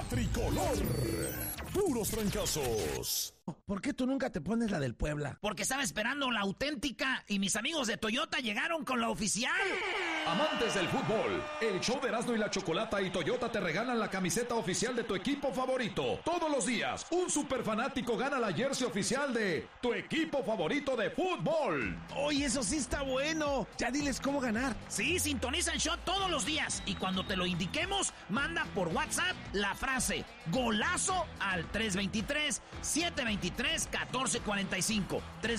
tricolor. Puros trancazos. ¿Por qué tú nunca te pones la del Puebla? Porque estaba esperando la auténtica y mis amigos de Toyota llegaron con la oficial. Amantes del fútbol, el show de Erasmo y la Chocolata y Toyota te regalan la camiseta oficial de tu equipo favorito. Todos los días, un super fanático gana la jersey oficial de tu equipo favorito de fútbol. Oye, eso sí está bueno. Ya diles cómo ganar. Sí, sintoniza el show todos los días y cuando te lo indiquemos, manda por WhatsApp la frase golazo al 323-723-1445.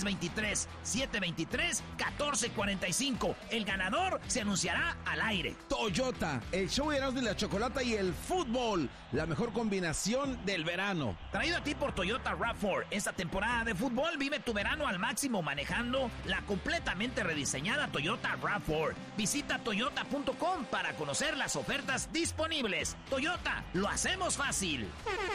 323-723-1445. El ganador se anunciará al aire. Toyota, el show de Erasmo y la Chocolata y el fútbol. La mejor combinación del verano. Traído a ti por Toyota RAV4. Esta temporada de fútbol vive tu verano al máximo manejando la completamente rediseñada Toyota RAV4. Visita toyota.com para conocer las ofertas disponibles. Toyota, lo hacemos fácil.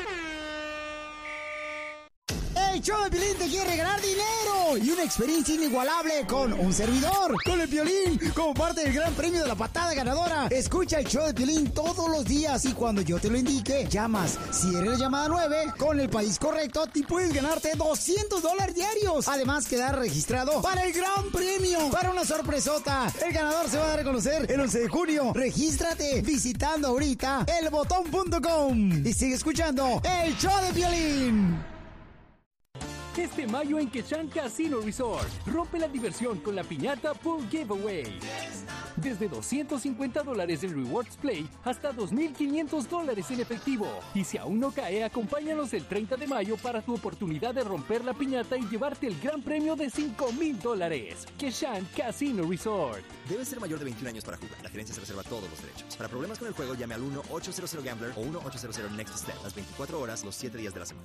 El show de Piolín te quiere regalar dinero y una experiencia inigualable con un servidor, con el Piolín, como parte del gran premio de la patada ganadora. Escucha el show de Piolín todos los días y cuando yo te lo indique, llamas. Si eres la llamada 9, con el país correcto, te puedes ganarte $200 diarios. Además, quedar registrado para el gran premio, para una sorpresota. El ganador se va a dar a conocer el 11 de junio. Regístrate visitando ahorita elbotón.com y sigue escuchando el show de Piolín. Este mayo en Quechan Casino Resort, rompe la diversión con la piñata Pool Giveaway. Desde $250 en Rewards Play hasta $2,500 en efectivo. Y si aún no cae, acompáñanos el 30 de mayo para tu oportunidad de romper la piñata y llevarte el gran premio de $5,000. Quechan Casino Resort. Debe ser mayor de 21 años para jugar. La gerencia se reserva todos los derechos. Para problemas con el juego, llame al 1-800-GAMBLER o 1-800-NEXT-STEP. Las 24 horas, los 7 días de la semana.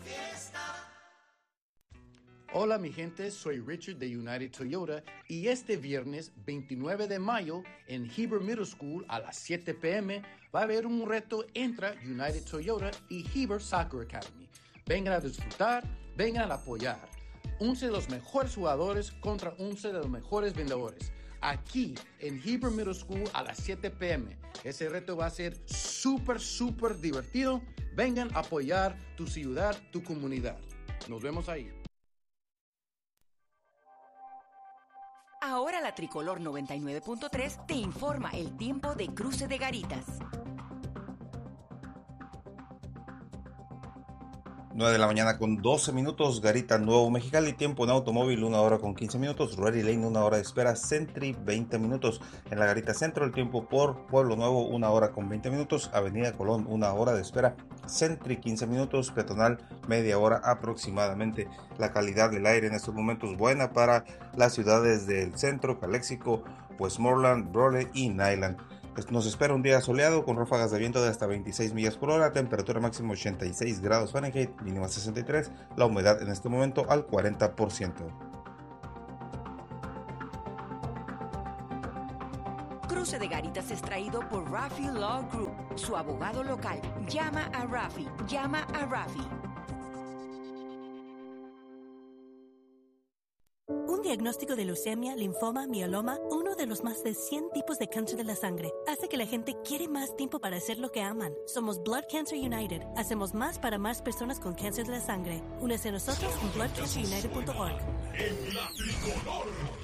Hola mi gente, soy Richard de United Toyota y este viernes 29 de mayo en Heber Middle School a las 7 p.m. va a haber un reto entre United Toyota y Heber Soccer Academy. Vengan a disfrutar, vengan a apoyar. 11 de los mejores jugadores contra 11 de los mejores vendedores. Aquí en Heber Middle School a las 7 p.m. Ese reto va a ser súper divertido. Vengan a apoyar tu ciudad, tu comunidad. Nos vemos ahí. Ahora la Tricolor 99.3 te informa el tiempo de Cruce de Garitas. 9 de la mañana con 12 minutos, Garita Nuevo Mexicali, tiempo en automóvil 1 hora con 15 minutos, Ready Lane 1 hora de espera, Sentry 20 minutos, en la Garita Centro el tiempo por Pueblo Nuevo 1 hora con 20 minutos, Avenida Colón 1 hora de espera, Sentry 15 minutos, Peatonal media hora aproximadamente. La calidad del aire en estos momentos buena para las ciudades del centro, Calexico, Westmoreland, Brawley y Nyland. Nos espera un día soleado con ráfagas de viento de hasta 26 millas por hora, temperatura máxima 86 grados Fahrenheit, mínima 63, la humedad en este momento al 40%. Cruce de Garitas es traído por Rafi Law Group, su abogado local. Llama a Rafi, llama a Rafi. Un diagnóstico de leucemia, linfoma, mieloma, uno de los más de 100 tipos de cáncer de la sangre, hace que la gente quiere más tiempo para hacer lo que aman. Somos Blood Cancer United. Hacemos más para más personas con cáncer de la sangre. Únese a nosotros en bloodcancerunited.org. En la Tricolor.